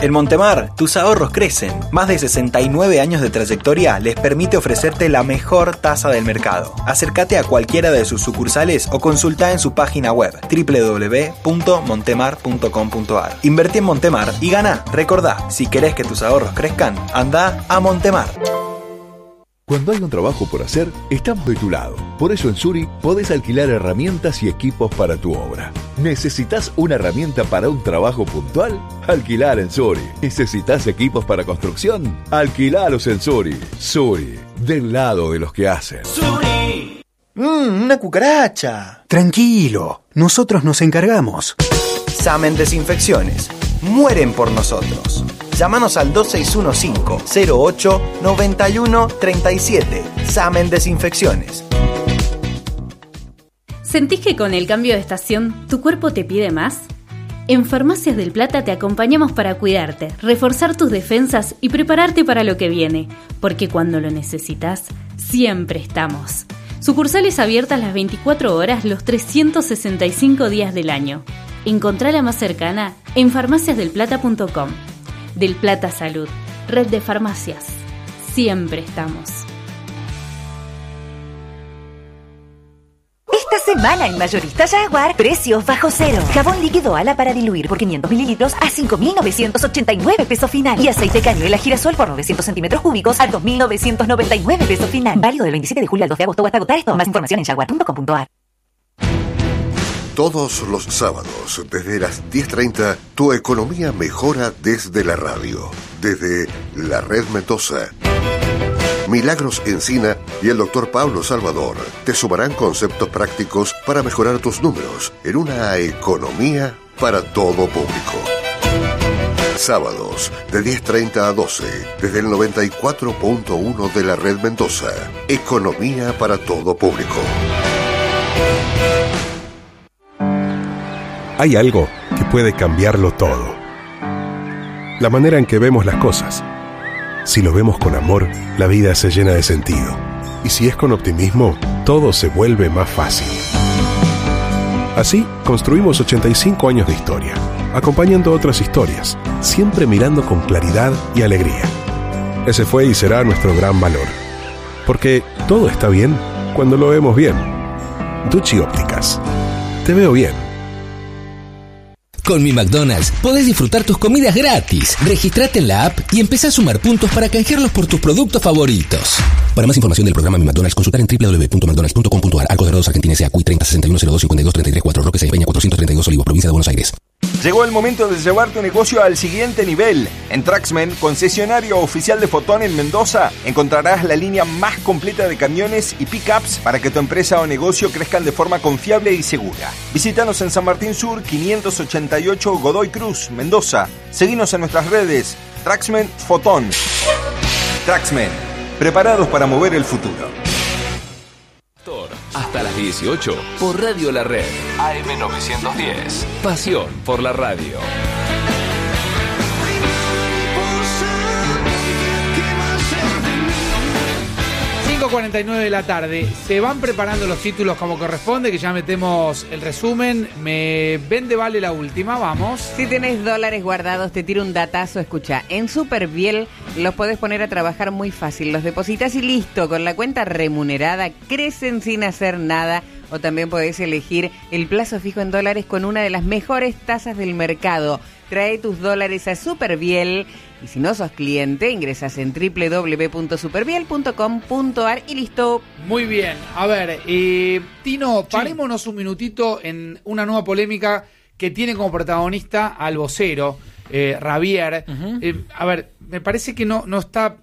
En Montemar, tus ahorros crecen. Más de 69 años de trayectoria les permite ofrecerte la mejor tasa del mercado. Acércate a cualquiera de sus sucursales o consulta en su página web www.montemar.com.ar. Invertí en Montemar y gana. Recordá, si querés que tus ahorros crezcan, anda a Montemar. Cuando hay un trabajo por hacer, estamos de tu lado. Por eso en Suri podés alquilar herramientas y equipos para tu obra. ¿Necesitas una herramienta para un trabajo puntual? Alquilar en Suri. ¿Necesitas equipos para construcción? Alquilalos en Suri. Suri, del lado de los que hacen. ¡Suri! ¡Una cucaracha! Tranquilo, nosotros nos encargamos. Samen Desinfecciones. Mueren por nosotros. Llámanos al 2615-08-9137. Samen Desinfecciones. ¿Sentís que con el cambio de estación tu cuerpo te pide más? En Farmacias del Plata te acompañamos para cuidarte, reforzar tus defensas y prepararte para lo que viene, porque cuando lo necesitas, siempre estamos. Sucursales abiertas las 24 horas los 365 días del año. Encontrá la más cercana en farmaciasdelplata.com. Del Plata Salud, red de farmacias. Siempre estamos. Esta semana en Mayorista Jaguar, precios bajo cero. Jabón líquido Ala para diluir por 500 mililitros a 5.989 pesos final. Y aceite cañuela girasol por 900 centímetros cúbicos a 2.999 pesos final. Válido del 27 de julio al 2 de agosto o hasta agotar esto. Más información en jaguar.com.ar. Todos los sábados, desde las 10:30, tu economía mejora desde la radio, desde la Red Mendoza. Milagros Encina y el Dr. Pablo Salvador te sumarán conceptos prácticos para mejorar tus números en una economía para todo público. Sábados, de 10:30 a 12, desde el 94.1 de la Red Mendoza. Economía para todo público. Hay algo que puede cambiarlo todo. La manera en que vemos las cosas. Si lo vemos con amor, la vida se llena de sentido. Y si es con optimismo, todo se vuelve más fácil. Así, construimos 85 años de historia, acompañando otras historias, siempre mirando con claridad y alegría. Ese fue y será nuestro gran valor. Porque todo está bien cuando lo vemos bien. Ducci Ópticas. Te veo bien. Con Mi McDonald's podés disfrutar tus comidas gratis. Registrate en la app y empezá a sumar puntos para canjearlos por tus productos favoritos. Para más información del programa Mi McDonald's, consultar en www.mcdonalds.com.ar. Arcos Dorados Argentina S.A. 30 61 02 52 33 4 Roque Peña 432 Olivos, provincia de Buenos Aires. Llegó el momento de llevar tu negocio al siguiente nivel. En Traxmen, concesionario oficial de Fotón en Mendoza, encontrarás la línea más completa de camiones y pickups para que tu empresa o negocio crezcan de forma confiable y segura. Visítanos en San Martín Sur, 588 Godoy Cruz, Mendoza. Seguinos en nuestras redes. Traxmen Fotón. Traxmen, preparados para mover el futuro. Hasta las 18 por Radio La Red, AM910. Pasión por la radio. 5:49 de la tarde. Se van preparando los títulos como corresponde, que ya metemos el resumen. Me vende vale la última, vamos. Si tenés dólares guardados, te tiro un datazo. Escucha, en Superviel los podés poner a trabajar muy fácil. Los depositas y listo. Con la cuenta remunerada, crecen sin hacer nada. O también podés elegir el plazo fijo en dólares con una de las mejores tasas del mercado. Trae tus dólares a Superviel. Y si no sos cliente, ingresas en www.superviel.com.ar y listo. Muy bien. A ver, Tino, parémonos un minutito en una nueva polémica que tiene como protagonista al vocero, Ravier. A ver, me parece que no está...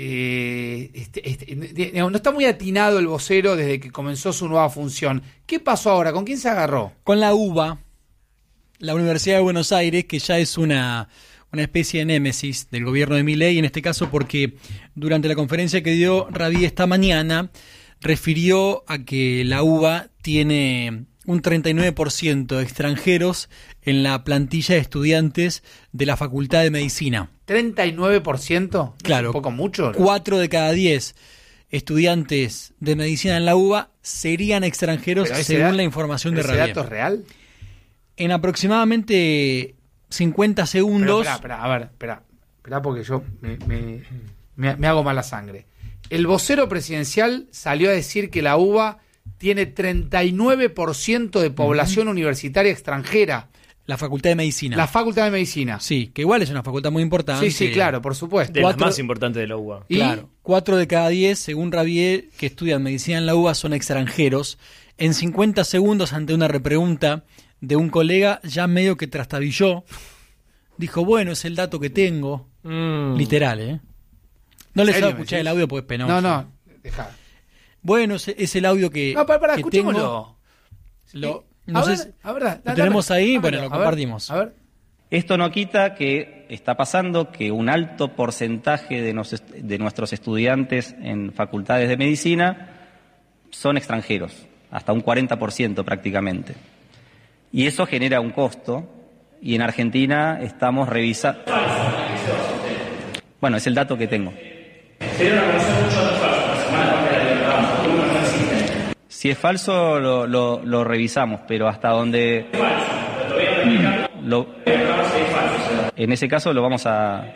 no está muy atinado el vocero desde que comenzó su nueva función. ¿Qué pasó ahora? ¿Con quién se agarró? Con la UBA, la Universidad de Buenos Aires, que ya es una especie de némesis del gobierno de Milei, en este caso porque durante la conferencia que dio Ravier esta mañana, refirió a que la UBA tiene un 39% de extranjeros en la plantilla de estudiantes de la Facultad de Medicina. ¿39%? Claro. ¿Un poco mucho? 4 de cada 10 estudiantes de medicina en la UBA serían extranjeros según la información de Ravier. ¿Ese dato es real? En aproximadamente 50 segundos. Pero espera, porque yo me hago mala sangre. El vocero presidencial salió a decir que la UBA tiene 39% de población universitaria extranjera. La Facultad de Medicina. La Facultad de Medicina. Sí, que igual es una facultad muy importante. Sí, claro, por supuesto. De las más importantes de la UBA. Claro. 4 de cada 10, según Rabier, que estudian medicina en la UBA, son extranjeros. En 50 segundos, ante una repregunta de un colega, ya medio que trastabilló, dijo, bueno, es el dato que tengo. Literal, ¿eh? No les voy a escuchar el audio porque es penoso. No, deja. Bueno, es el audio que No, para, que escuchémoslo. No sé, lo tenemos ahí, bueno, lo compartimos. A ver. Esto no quita que está pasando que un alto porcentaje de nuestros estudiantes en facultades de medicina son extranjeros, hasta un 40% prácticamente. Y eso genera un costo, y en Argentina estamos revisando... Bueno, es el dato que tengo. Si es falso, lo revisamos, pero hasta donde... En ese caso lo vamos a...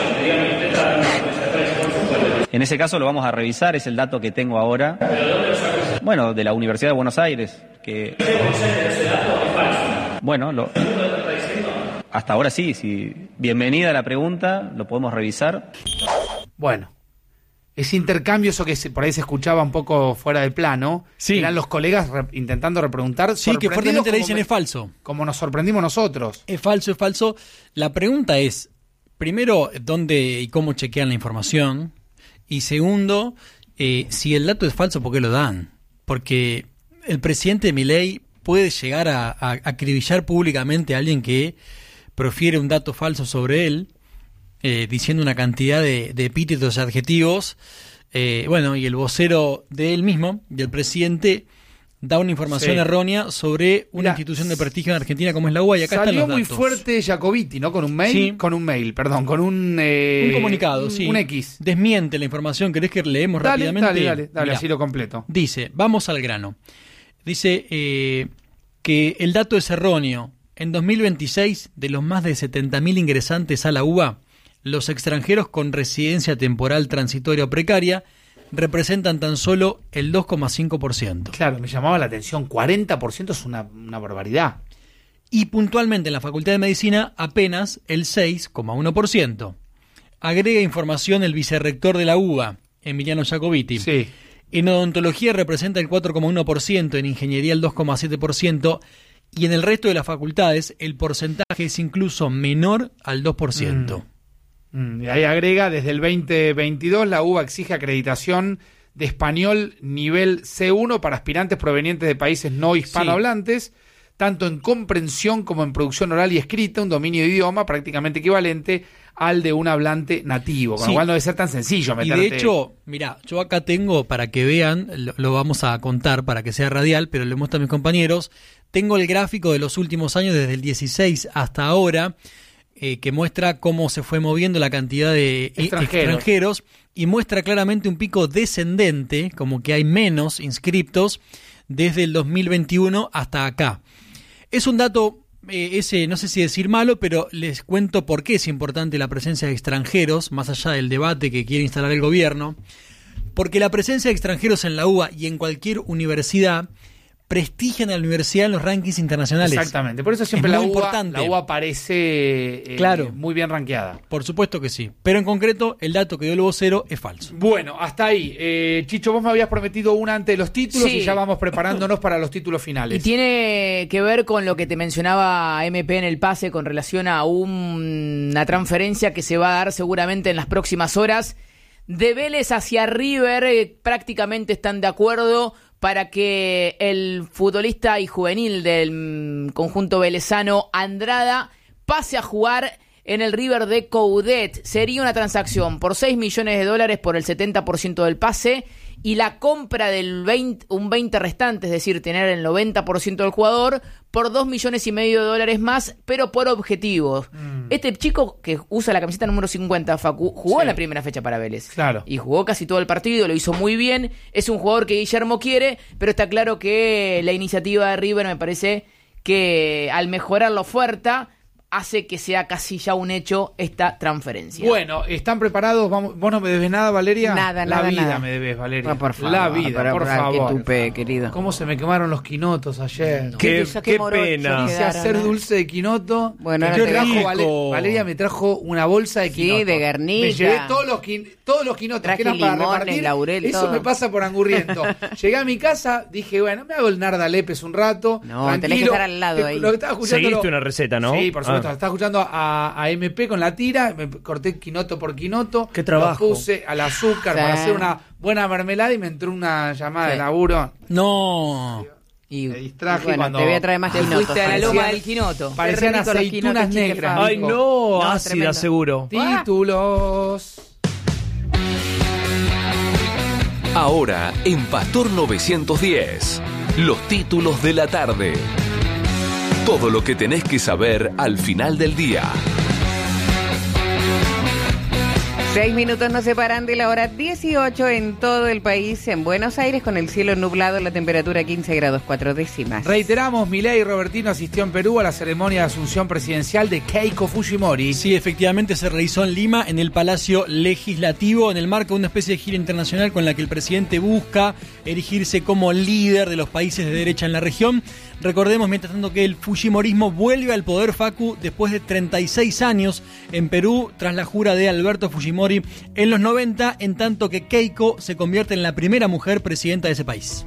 En ese caso lo vamos a revisar, es el dato que tengo ahora. Bueno, de la Universidad de Buenos Aires, que... Bueno, hasta ahora sí. Bienvenida a la pregunta, lo podemos revisar. Bueno, ese intercambio, eso que por ahí se escuchaba un poco fuera de plano, eran los colegas intentando repreguntar. Sí, que fuertemente le dicen es falso. Como nos sorprendimos nosotros. Es falso. La pregunta es, primero, ¿dónde y cómo chequean la información? Y segundo, si el dato es falso, ¿por qué lo dan? Porque el presidente Milei puede llegar a acribillar públicamente a alguien que profiere un dato falso sobre él, diciendo una cantidad de epítetos y adjetivos, y el vocero de él mismo, del presidente, da una información errónea sobre una institución de prestigio en Argentina como es la UBA, y acá están los datos. Salió muy fuerte Jacobiti, ¿no? Con un mail, con un comunicado, sí. Un X. Desmiente la información, ¿querés que leemos rápidamente? Dale, mirá, así lo completo. Dice, vamos al grano. Dice que el dato es erróneo. En 2026, de los más de 70.000 ingresantes a la UBA, los extranjeros con residencia temporal transitoria o precaria representan tan solo el 2,5%. Claro, me llamaba la atención, 40% es una barbaridad. Y puntualmente en la Facultad de Medicina apenas el 6,1%. Agrega información el vicerrector de la UBA, Emiliano Jacobiti. Sí. En odontología representa el 4,1%, en ingeniería el 2,7%, y en el resto de las facultades el porcentaje es incluso menor al 2%. Y ahí agrega, desde el 2022 la UBA exige acreditación de español nivel C1 para aspirantes provenientes de países no hispanohablantes, tanto en comprensión como en producción oral y escrita, un dominio de idioma prácticamente equivalente al de un hablante nativo, con lo cual no debe ser tan sencillo meterte. Y de hecho, mira, yo acá tengo, para que vean, lo vamos a contar para que sea radial, pero le muestro a mis compañeros, tengo el gráfico de los últimos años, desde el 16 hasta ahora, que muestra cómo se fue moviendo la cantidad de extranjeros y muestra claramente un pico descendente, como que hay menos inscriptos desde el 2021 hasta acá. Es un dato, no sé si decir malo, pero les cuento por qué es importante la presencia de extranjeros, más allá del debate que quiere instalar el gobierno, porque la presencia de extranjeros en la UBA y en cualquier universidad prestigian a la universidad en los rankings internacionales. Exactamente, por eso siempre la UBA aparece muy bien rankeada. Por supuesto que sí, pero en concreto el dato que dio el vocero es falso. Bueno, hasta ahí. Chicho, vos me habías prometido una antes de los títulos y ya vamos preparándonos para los títulos finales. Y tiene que ver con lo que te mencionaba MP en el pase con relación a una transferencia que se va a dar seguramente en las próximas horas. De Vélez hacia River prácticamente están de acuerdo para que el futbolista y juvenil del conjunto velezano Andrada pase a jugar en el River de Coudet. Sería una transacción por $6 millones por el 70% del pase y la compra del 20 restante, es decir, tener el 90% del jugador por $2,5 millones más, pero por objetivos. Este chico que usa la camiseta número 50, Facu, jugó en la primera fecha para Vélez. Claro. Y jugó casi todo el partido, lo hizo muy bien. Es un jugador que Guillermo quiere, pero está claro que la iniciativa de River me parece que al mejorar la oferta hace que sea casi ya un hecho esta transferencia. Bueno, ¿están preparados? Vamos, ¿vos no me debes nada, Valeria? Nada. La vida me debes, Valeria. No, por favor, la vida, por favor. Qué tupé, querido. ¿Cómo se me quemaron los quinotos ayer? No. Qué pena. Quise hacer dulce de quinoto. Bueno, yo trajo Valeria me trajo una bolsa de quinoto. Sí, de garnilla. Me llevé todos los quinotos traje que eran para limones, repartir. laurel, Eso todo. me pasa por angurriento. Llegué a mi casa, dije, bueno, me hago el nardalepes un rato. No, tranquilo. tenés que estar al lado ahí. Lo que estaba escuchando Seguiste una receta, ¿no? Sí, por supuesto. Estaba escuchando a MP con la tira, me corté quinoto por quinoto. Qué trabajo. Lo puse al azúcar para hacer una buena mermelada y me entró una llamada de laburo. No. Y me distraje bueno, cuando te voy a traer más te quinotos. fuiste a la loma del quinoto. Parecían aceitunas negras. Ay, no, ácida, tremendo. seguro. Títulos. Ahora, en Pastor 910, los títulos de la tarde. Todo lo que tenés que saber al final del día. 6 minutos nos separan de la hora 18 en todo el país. En Buenos Aires, con el cielo nublado, la temperatura 15 grados 4 décimas. Reiteramos, Milei Robertino asistió en Perú a la ceremonia de asunción presidencial de Keiko Fujimori. Sí, efectivamente se realizó en Lima, en el Palacio Legislativo, en el marco de una especie de gira internacional con la que el presidente busca erigirse como líder de los países de derecha en la región. Recordemos, mientras tanto, que el fujimorismo vuelve al poder, Facu, después de 36 años en Perú, tras la jura de Alberto Fujimori en los 90, en tanto que Keiko se convierte en la primera mujer presidenta de ese país.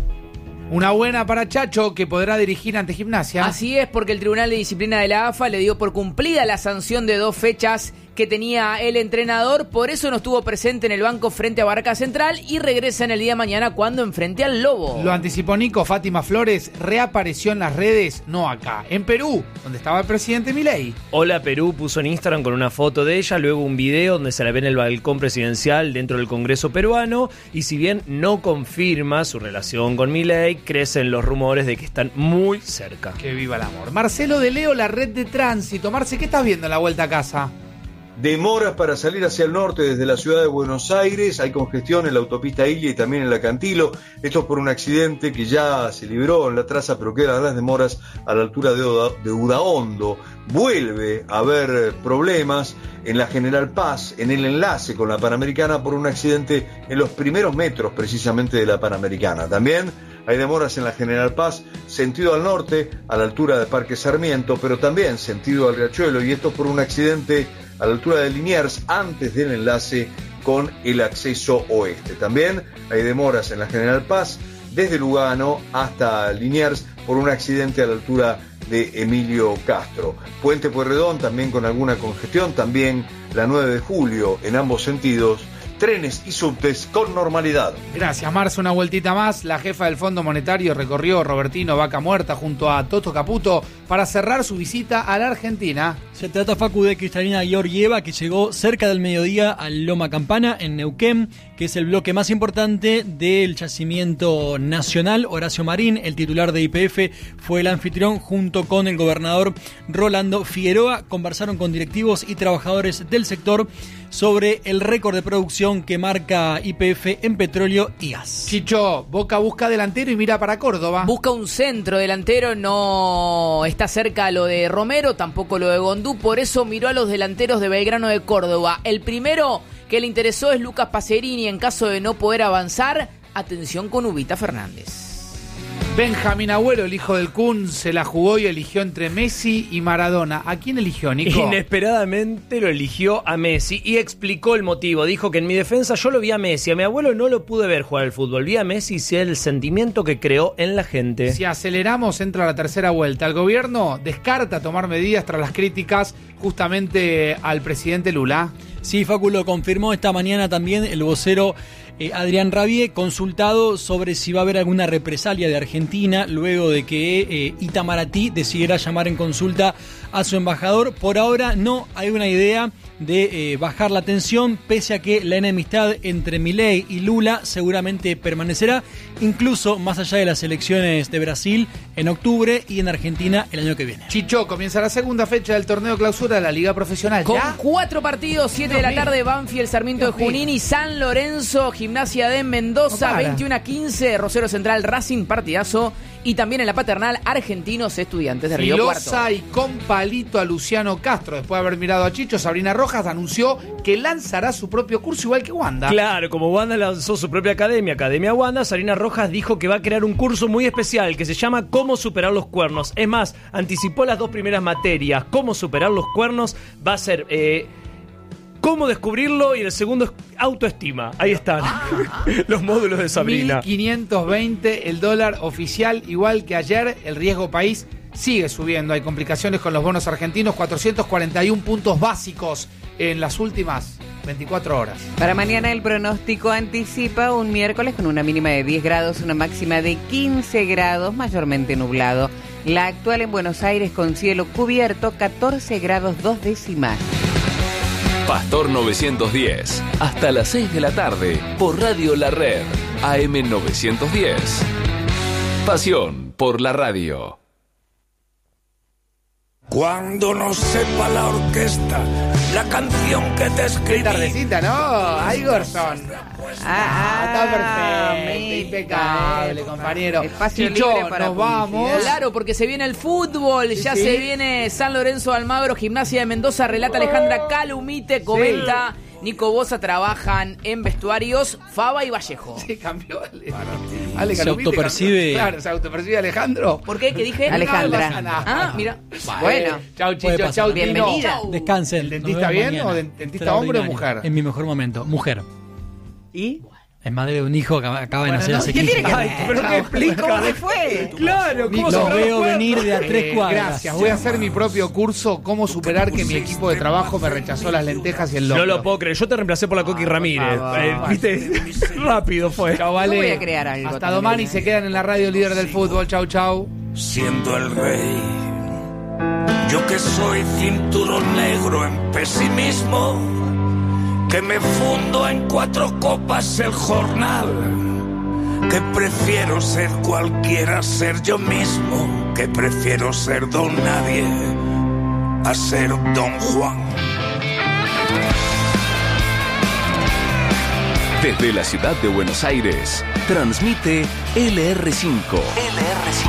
Una buena para Chacho, que podrá dirigir ante Gimnasia. Así es, porque el Tribunal de Disciplina de la AFA le dio por cumplida la sanción de 2 fechas que tenía el entrenador, por eso no estuvo presente en el banco frente a Barraca Central y regresa en el día de mañana cuando enfrente al Lobo. Lo anticipó Nico. Fátima Flores reapareció en las redes, no acá, en Perú, donde estaba el presidente Milei. Hola Perú puso en Instagram con una foto de ella, luego un video donde se la ve en el balcón presidencial dentro del Congreso peruano, y si bien no confirma su relación con Milei, crecen los rumores de que están muy cerca. Que viva el amor. Marcelo de Leo, la red de tránsito. Marce, ¿qué estás viendo en la vuelta a casa? Demoras para salir hacia el norte desde la ciudad de Buenos Aires, hay congestión en la autopista Ilia y también en la Cantilo, esto por un accidente que ya se libró en la traza, pero quedan las demoras a la altura de Udaondo. Vuelve a haber problemas en la General Paz, en el enlace con la Panamericana, por un accidente en los primeros metros precisamente de la Panamericana. También hay demoras en la General Paz, sentido al norte, a la altura de Parque Sarmiento, pero también sentido al Riachuelo, y esto por un accidente a la altura de Liniers, antes del enlace con el acceso oeste. También hay demoras en la General Paz, desde Lugano hasta Liniers, por un accidente a la altura de Emilio Castro. Puente Pueyrredón también con alguna congestión, también la 9 de julio en ambos sentidos. Trenes y subtes con normalidad. Gracias, Marce. Una vueltita más. La jefa del Fondo Monetario recorrió Robertino Vaca Muerta junto a Toto Caputo para cerrar su visita a la Argentina. Se trata, Facu, de Cristalina Georgieva, que llegó cerca del mediodía al Loma Campana, en Neuquén, que es el bloque más importante del yacimiento nacional. Horacio Marín, el titular de YPF, fue el anfitrión junto con el gobernador Rolando Figueroa. Conversaron con directivos y trabajadores del sector sobre el récord de producción que marca YPF en petróleo y gas. Chicho, Boca busca delantero y mira para Córdoba. Busca un centro delantero, no está cerca lo de Romero, tampoco lo de Gondú, por eso miró a los delanteros de Belgrano de Córdoba. El primero que le interesó es Lucas Pacerini. En caso de no poder avanzar, atención con Ubita Fernández. Benjamín Agüero, el hijo del Kun, se la jugó y eligió entre Messi y Maradona. ¿A quién eligió, Nico? Inesperadamente lo eligió a Messi y explicó el motivo. Dijo que en mi defensa yo lo vi a Messi, a mi abuelo no lo pude ver jugar al fútbol. Vi a Messi y sé el sentimiento que creó en la gente. Si aceleramos, entra la tercera vuelta. El gobierno descarta tomar medidas tras las críticas justamente al presidente Lula. Sí, Facu, lo confirmó esta mañana también el vocero Adrián Rabié, consultado sobre si va a haber alguna represalia de Argentina luego de que Itamaraty decidiera llamar en consulta a su embajador. Por ahora no hay una idea de bajar la tensión, pese a que la enemistad entre Milei y Lula seguramente permanecerá, incluso más allá de las elecciones de Brasil en octubre y en Argentina el año que viene. Chicho, comienza la segunda fecha del torneo clausura de la Liga Profesional. Con ¿Ya? 4 partidos, 7 de la tarde, Banfield, Sarmiento de Junín y San Lorenzo, Gimnasia de Mendoza, 21-15, Rosario Central, Racing, partidazo. Y también en la paternal, Argentinos Estudiantes de Río Cuarto. Filosa y con palito a Luciano Castro. Después de haber mirado a Chicho, Sabrina Rojas anunció que lanzará su propio curso igual que Wanda. Claro, como Wanda lanzó su propia academia, Academia Wanda, Sabrina Rojas dijo que va a crear un curso muy especial que se llama Cómo superar los cuernos. Es más, anticipó las 2 primeras materias. Cómo superar los cuernos va a ser cómo descubrirlo y el segundo es autoestima. Ahí están los módulos de Sabrina. 1.520 el dólar oficial, igual que ayer. El riesgo país sigue subiendo. Hay complicaciones con los bonos argentinos. 441 puntos básicos en las últimas 24 horas. Para mañana el pronóstico anticipa un miércoles con una mínima de 10 grados, una máxima de 15 grados, mayormente nublado. La actual en Buenos Aires con cielo cubierto, 14 grados 2 décimas. Pastor 910, hasta las 6 de la tarde, por Radio La Red, AM 910. Pasión por la radio. Cuando no sepa la orquesta la canción que te escribí. Tardecita, ¿no? Igorson. Está perfecto, impecable, compañero. Chicho, nos vamos. Claro, porque se viene el fútbol, ya se viene San Lorenzo de Almagro, Gimnasia de Mendoza, relata Alejandra Calumite, comenta Nico Bosa, trabajan en vestuarios Faba y Vallejo. Se cambió Se autopercibe. Claro, se autopercibe Alejandro. ¿Por qué? ¿Qué dije? Alejandra. Mira. Bueno. Chau, Chicho, chau, bienvenida. Descansen. ¿El dentista bien o dentista hombre o mujer? En mi mejor momento, mujer. ¿Y? Es madre de un hijo que acaba de nacer hace 15 años. ¿Pero qué explica? ¿Cómo le fue? Claro, ¿cómo Lo veo venir de a 3 cuadras. Gracias, voy a hacer mi propio curso, cómo superar que mi equipo de trabajo me rechazó las lentejas y el loco. No lo puedo creer, yo te reemplacé por la Coqui Ramírez. Viste, rápido fue. Chau, vale. Yo voy a crear algo. Hasta domani, se quedan en la radio líder del fútbol. Chau, chau. Siendo el rey, yo que soy cinturón negro en pesimismo, que me fundo en 4 copas el jornal, que prefiero ser cualquiera, ser yo mismo, que prefiero ser don nadie a ser don Juan. Desde la ciudad de Buenos Aires, transmite LR5. LR5.